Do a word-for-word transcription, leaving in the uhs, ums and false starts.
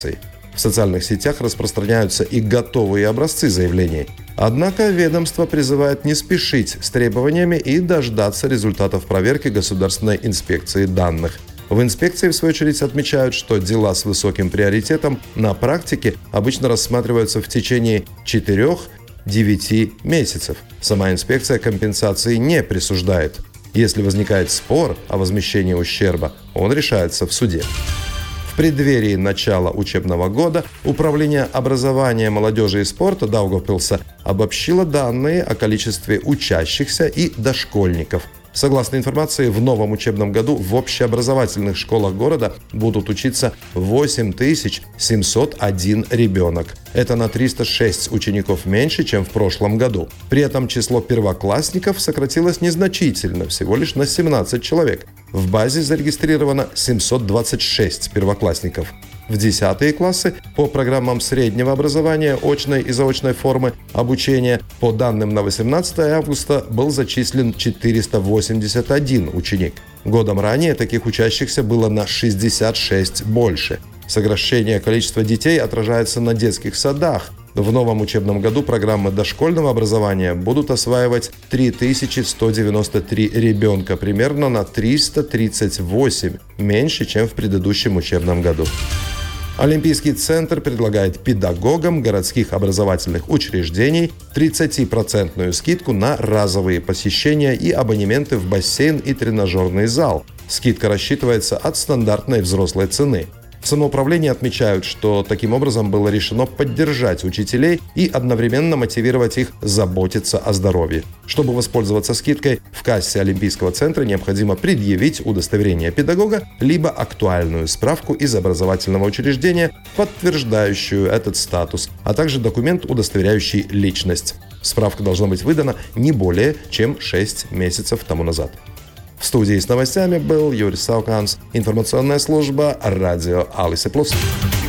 В социальных сетях распространяются и готовые образцы заявлений. Однако ведомство призывает не спешить с требованиями и дождаться результатов проверки Государственной инспекции данных. В инспекции, в свою очередь, отмечают, что дела с высоким приоритетом на практике обычно рассматриваются в течение четырёх-девяти месяцев. Сама инспекция компенсации не присуждает. Если возникает спор о возмещении ущерба, он решается в суде. В преддверии начала учебного года Управление образования, молодежи и спорта Даугавпилса обобщило данные о количестве учащихся и дошкольников. Согласно информации, в новом учебном году в общеобразовательных школах города будут учиться восемь тысяч семьсот один ребенок. Это на триста шесть учеников меньше, чем в прошлом году. При этом число первоклассников сократилось незначительно, всего лишь на семнадцать человек. В базе зарегистрировано семьсот двадцать шесть первоклассников. В десятые классы по программам среднего образования, очной и заочной формы обучения, по данным на восемнадцатое августа, был зачислен четыреста восемьдесят один ученик. Годом ранее таких учащихся было на шестьдесят шесть больше. Сокращение количества детей отражается на детских садах. В новом учебном году программы дошкольного образования будут осваивать три тысячи сто девяносто три ребенка, примерно на триста тридцать восемь меньше, чем в предыдущем учебном году. Олимпийский центр предлагает педагогам городских образовательных учреждений тридцатипроцентную скидку на разовые посещения и абонементы в бассейн и тренажерный зал. Скидка рассчитывается от стандартной взрослой цены. В самоуправлении отмечают, что таким образом было решено поддержать учителей и одновременно мотивировать их заботиться о здоровье. Чтобы воспользоваться скидкой, в кассе Олимпийского центра необходимо предъявить удостоверение педагога либо актуальную справку из образовательного учреждения, подтверждающую этот статус, а также документ, удостоверяющий личность. Справка должна быть выдана не более чем шесть месяцев тому назад. В студии с новостями был Юрий Сауканс, информационная служба радио Алисе Плюс.